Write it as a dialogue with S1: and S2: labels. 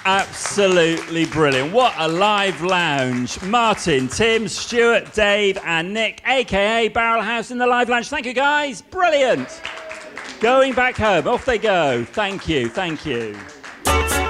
S1: Absolutely brilliant. What a live lounge. Martin, Tim, Stuart, Dave and Nick, a.k.a. Barrel House in the live lounge. Thank you, guys. Brilliant. Going back home. Off they go. Thank you. Thank you.